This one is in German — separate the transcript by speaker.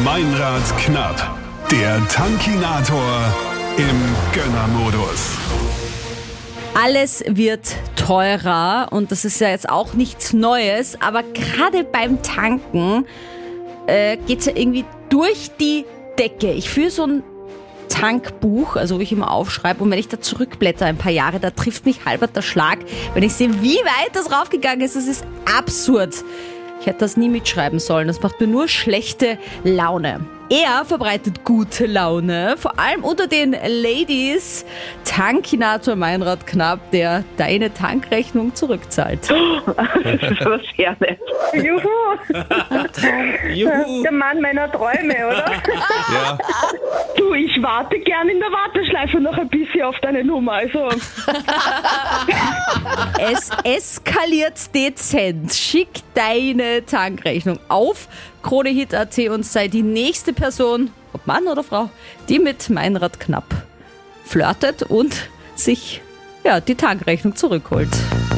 Speaker 1: Meinrad knapp. Der Tankinator im Gönnermodus.
Speaker 2: Alles wird teurer und das ist ja jetzt auch nichts Neues, aber gerade beim Tanken geht es ja irgendwie durch die Decke. Ich führe so ein Tankbuch, also wo ich immer aufschreibe, und wenn ich da zurückblätter ein paar Jahre, da trifft mich halber der Schlag, wenn ich sehe, wie weit das raufgegangen ist. Das ist absurd. Ich hätte das nie mitschreiben sollen, das macht mir nur schlechte Laune. Er verbreitet gute Laune, vor allem unter den Ladies. Tankinator Meinrad Knapp, der deine Tankrechnung zurückzahlt.
Speaker 3: Das ist aber sehr nett.
Speaker 4: Juhu!
Speaker 5: Juhu.
Speaker 4: Der Mann meiner Träume, oder?
Speaker 5: Ja.
Speaker 4: Du, ich warte gern in der Warteschleife noch ein bisschen auf deine Nummer. Also,
Speaker 2: Es eskaliert dezent. Schick deine Tankrechnung auf KroneHit.at und sei die nächste Person, ob Mann oder Frau, die mit Meinrad Knapp flirtet und sich die Tankrechnung zurückholt.